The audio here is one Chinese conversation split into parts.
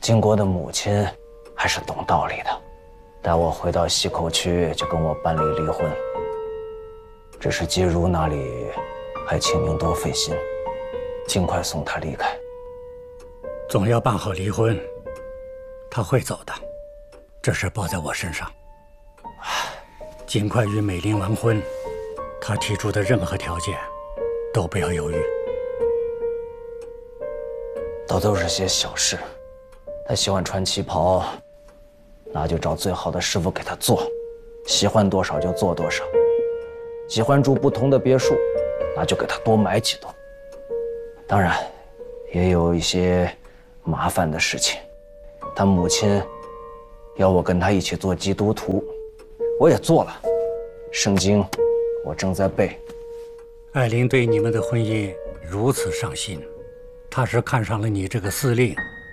金国的母亲还是懂道理的，待我回到西口区就跟我办理离婚。只是季如那里还请您多费心，尽快送她离开。 总要办好离婚，他会走的，这事包在我身上。尽快与美玲完婚，他提出的任何条件都不要犹豫。 都是些小事。他喜欢穿旗袍，那就找最好的师傅给他做，喜欢多少就做多少。喜欢住不同的别墅，那就给他多买几栋。当然，也有一些麻烦的事情。他母亲要我跟他一起做基督徒，我也做了。圣经我正在背。 艾琳对你们的婚姻如此上心，她是看上了你这个司令。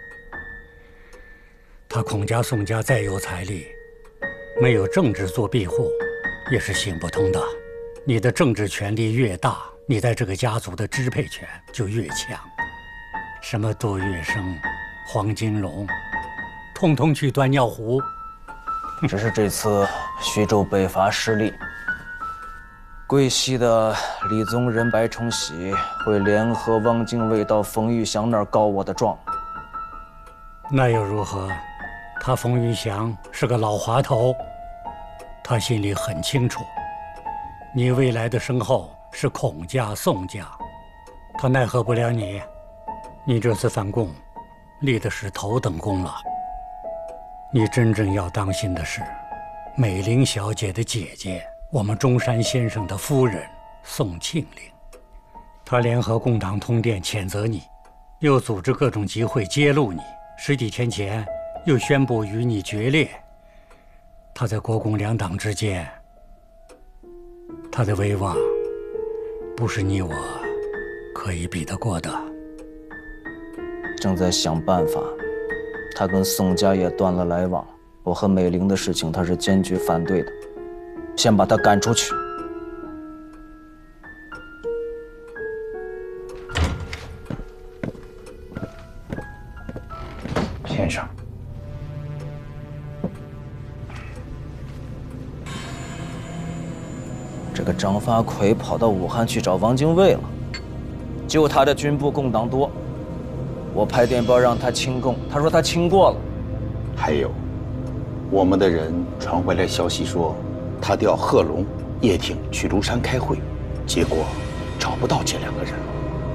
他孔家宋家再有财力，没有政治做庇护，也是行不通的。你的政治权力越大，你在这个家族的支配权就越强。什么杜月笙、黄金荣，通通去端尿壶。 只是这次徐州北伐失利，桂系的李宗仁、白崇禧会联合汪精卫到冯玉祥那儿告我的状。 那又如何？他冯玉祥是个老滑头，他心里很清楚，你未来的身后是孔家、宋家，他奈何不了你。你这次反共，立的是头等功了。你真正要当心的是，美玲小姐的姐姐，我们中山先生的夫人宋庆龄，她联合共党通电谴责你，又组织各种集会揭露你。10几天前又宣布与你决裂。他在国共两党之间，他的威望不是你我可以比得过的。 正在想办法，他跟宋家也断了来往，我和美玲的事情他是坚决反对的，先把他赶出去。 先生， 这个张发奎跑到武汉去找汪精卫了，就他的军部共党多。我派电报让他清共，他说他清过了。 还有，我们的人传回来消息说，他调贺龙、叶挺去庐山开会，结果找不到这2个人。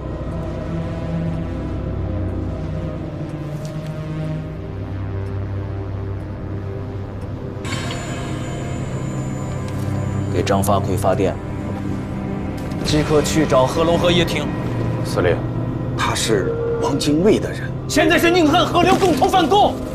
给张发奎发电，即刻去找贺龙和叶挺。 司令，他是汪精卫的人， 现在是宁汉合流共同反共。